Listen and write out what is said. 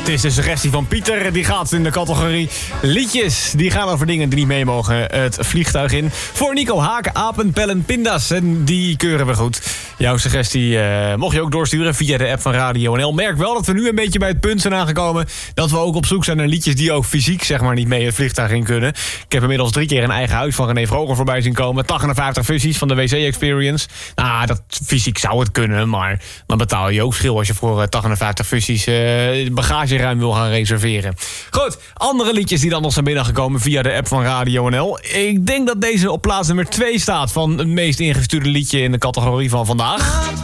Het is de suggestie van Pieter. Die gaat in de categorie liedjes. Die gaan over dingen die niet mee mogen het vliegtuig in. Voor Nico Haak, apen, pellen, pinda's. En die keuren we goed. Jouw suggestie mocht je ook doorsturen via de app van Radio NL. Merk wel dat we nu een beetje bij het punt zijn aangekomen. Dat we ook op zoek zijn naar liedjes die ook fysiek zeg maar niet mee het vliegtuig in kunnen. Ik heb inmiddels 3 keer een eigen huis van René Vroger voorbij zien komen. 58 fusies van de WC Experience. Nou, dat fysiek zou het kunnen, maar dan betaal je ook schil als je voor 58 fusies bagageruim wil gaan reserveren. Goed, andere liedjes die dan nog zijn binnengekomen via de app van Radio NL. Ik denk dat deze op plaats nummer 2 staat van het meest ingestuurde liedje in de categorie van vandaag.